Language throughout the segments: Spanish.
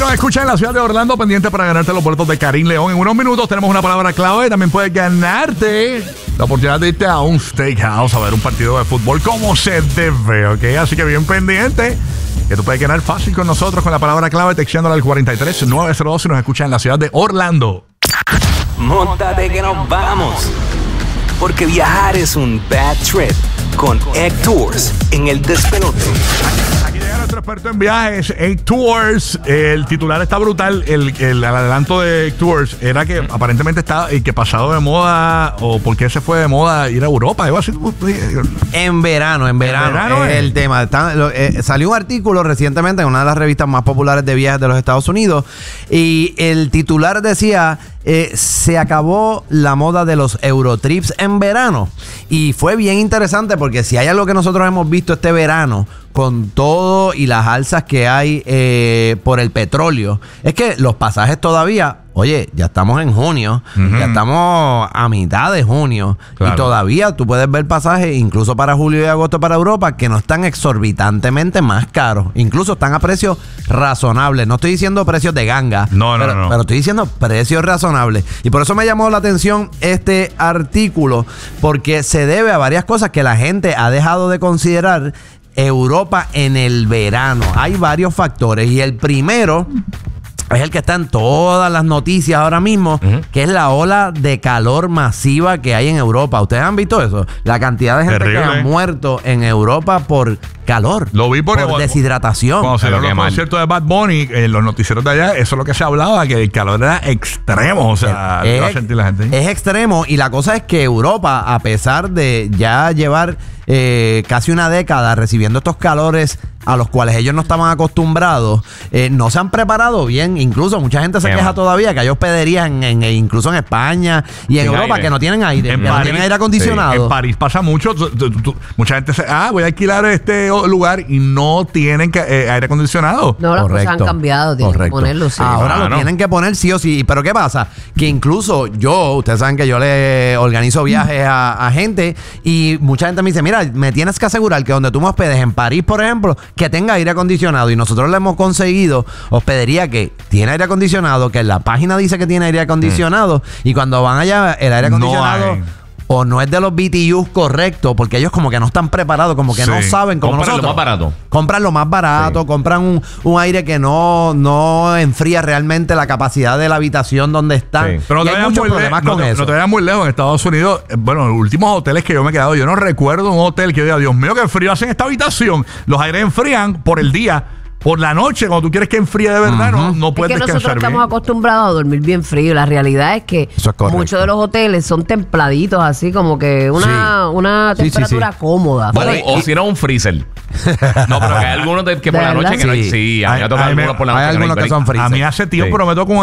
nos escucha en la ciudad de Orlando, pendiente para ganarte los boletos de Karim León. En unos minutos tenemos una palabra clave. También puedes ganarte la oportunidad de irte a un steakhouse a ver un partido de fútbol como se debe, ¿ok? Así que bien pendiente, que tú puedes ganar fácil con nosotros con la palabra clave, texteándola al 43902 si nos escuchan en la ciudad de Orlando. Móntate que nos vamos. Porque viajar es un bad trip con Egg Tours en el despelote. Aquí llega nuestro experto en viajes, Egg Tours. El titular está brutal. El adelanto de Egg Tours era que aparentemente está que pasado de moda, o por qué se fue de moda ir a Europa. En verano es el tema. Salió un artículo recientemente en una de las revistas más populares de viajes de los Estados Unidos y el titular decía: se acabó la moda de los Eurotrips en verano. Y fue bien interesante porque si hay algo que nosotros hemos visto este verano, con todo y las alzas que hay por el petróleo, es que los pasajes todavía, oye, ya estamos en junio, ya estamos a mitad de junio, claro, y todavía tú puedes ver pasajes incluso para julio y agosto para Europa que no están exorbitantemente más caros, incluso están a precios razonables. No estoy diciendo precios de ganga, pero estoy diciendo precios razonables. Y por eso me llamó la atención este artículo, porque se debe a varias cosas que la gente ha dejado de considerar Europa en el verano. Hay varios factores y el primero es el que está en todas las noticias ahora mismo, que es la ola de calor masiva que hay en Europa. ¿Ustedes han visto eso? La cantidad de gente que ha muerto en Europa por calor. Lo vi por deshidratación. Cuando se dio el concierto de Bad Bunny, en los noticieros de allá, eso es lo que se hablaba, que el calor era extremo. O sea, lo va a sentir la gente. Es extremo, y la cosa es que Europa, a pesar de ya llevar casi una década recibiendo estos calores a los cuales ellos no estaban acostumbrados, no se han preparado bien. Incluso mucha gente se queja todavía que hay hospederías incluso en España y en Europa que no tienen aire, no tienen aire acondicionado. En París pasa mucho. Mucha gente voy a alquilar este lugar y no tienen aire acondicionado. No, las cosas han cambiado, tienen que ponerlo, sí. Ahora lo tienen que poner sí o sí. Pero ¿qué pasa? Que incluso ustedes saben que yo le organizo viajes a gente, y mucha gente me dice: mira, me tienes que asegurar que donde tú me hospedes, en París, por ejemplo, que tenga aire acondicionado. Y nosotros le hemos conseguido hospedería que tiene aire acondicionado, que en la página dice que tiene aire acondicionado, y cuando van allá, el aire acondicionado o no es de los BTUs correctos, porque ellos como que no están preparados, como que no saben, como nosotros. Compran lo más barato. Compran lo más barato, compran un aire que no enfría realmente la capacidad de la habitación donde están. Sí. Pero no hay muchos problemas con eso. No te vayas muy lejos. En Estados Unidos, bueno, los últimos hoteles que yo me he quedado, yo no recuerdo un hotel que diga: Dios mío, qué frío hacen esta habitación. Los aires enfrían por el día. Por la noche, cuando tú quieres que enfríe de verdad, no puedes descansar bien. Es que nosotros estamos acostumbrados a dormir bien frío. La realidad es que muchos de los hoteles son templaditos, así como que una temperatura cómoda. Bueno, o si no, un freezer. No, pero hay algunos que por la noche que no hay. Sí, a mí me toca algunos por la noche. Hay algunos que son freezer. A mí hace tiempo, pero me toca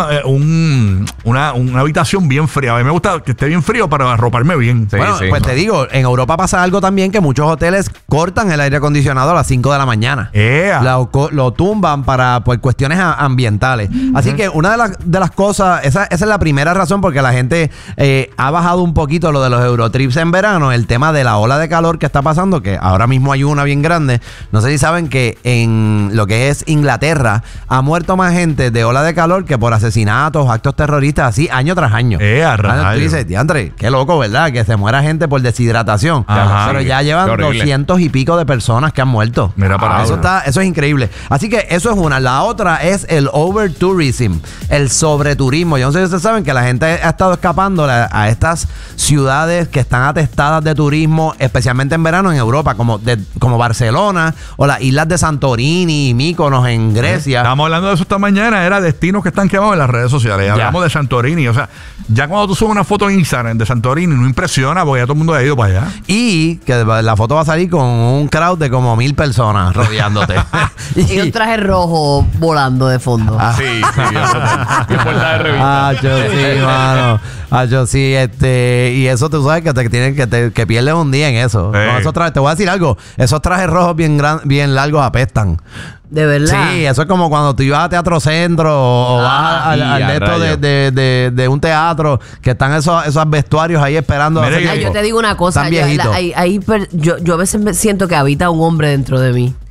una habitación bien fría. A mí me gusta que esté bien frío para arroparme bien. Pues te digo, en Europa pasa algo también, que muchos hoteles cortan el aire acondicionado a las 5 de la mañana. Lo tumban por cuestiones ambientales. Así que una de las cosas, esa es la primera razón porque la gente ha bajado un poquito lo de los Eurotrips en verano, el tema de la ola de calor que está pasando, que ahora mismo hay una bien grande. No sé si saben que en lo que es Inglaterra ha muerto más gente de ola de calor que por asesinatos, actos terroristas, así año tras año. Tú dices: diantre, qué loco, ¿verdad? Que se muera gente por deshidratación. Pero ya llevan 200 y pico de personas que han muerto. Mira para eso es increíble. Así que eso es una. La otra es el overtourism, el sobreturismo. Yo no sé si ustedes saben que la gente ha estado escapando a estas ciudades que están atestadas de turismo, especialmente en verano en Europa, como Barcelona o las islas de Santorini y Mykonos en Grecia. Estamos hablando de eso esta mañana. Era destinos que están quemados en las redes sociales. Hablamos de Santorini. O sea, ya cuando tú subes una foto en Instagram de Santorini, no impresiona porque ya todo el mundo ha ido para allá. Y que la foto va a salir con un crowd de como 1,000 personas rodeándote. Y un traje rojo volando de fondo. Sí. Qué puerta de revista. Sí, mano. Sí, y eso tú sabes que te tienen que pierdes un día en eso. Con esos trajes, te voy a decir algo. Esos trajes rojos bien largos apestan. De verdad. Sí, eso es como cuando tú ibas a Teatro Centro o vas al de un teatro, que están esos vestuarios ahí esperando. Yo te digo una cosa. Yo a veces siento que habita un hombre dentro de mí.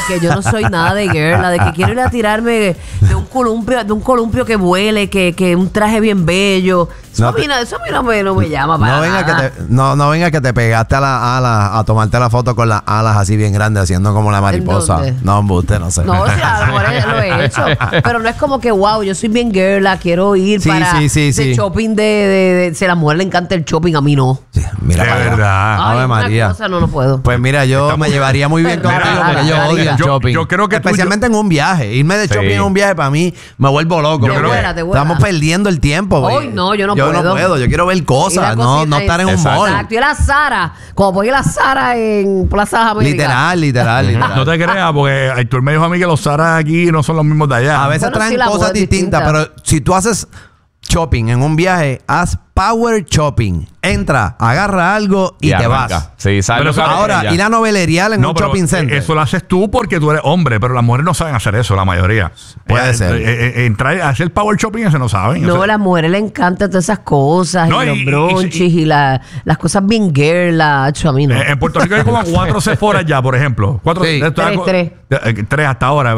que yo no soy nada de girl, de que quiero ir a tirarme de un columpio que vuele, que un traje bien bello. Eso a mí no me llama para nada. No venga que te pegaste a la ala a tomarte la foto con las alas así bien grandes, haciendo como la mariposa. No, usted no sé. No, o sea, a lo mejor lo he hecho. Pero no es como que, wow, yo soy bien girl, quiero ir para de shopping si a la mujer le encanta el shopping, a mí no. Sí, mira, de verdad. Ave María. Cosa no puedo. Pues mira, yo me llevaría muy bien contigo porque yo odio el shopping. Yo creo que especialmente en un viaje. Irme de shopping en un viaje para mí me vuelvo loco. Estamos perdiendo el tiempo. Hoy no, yo no puedo. Yo no puedo. Yo quiero ver cosas, no estar en un mall. Exacto. Yo la Zara, como voy a la Zara en Plaza América. Literal. No te creas, porque Héctor me dijo a mí que los Zara aquí no son los mismos de allá. A veces traen cosas distintas, pero si tú haces shopping en un viaje, haz power shopping. Entra, agarra algo y te vas. Sí, ahora, ir a novelerial en un shopping center. Eso lo haces tú porque tú eres hombre, pero las mujeres no saben hacer eso, la mayoría. Puede ser. Entrar a hacer power shopping, eso no saben. No, a las mujeres les encantan todas esas cosas, y los brunches y las cosas bien girl, a mí no. En Puerto Rico hay como 4 Sephoras ya, por ejemplo. 4, sí. 3 hasta ahora.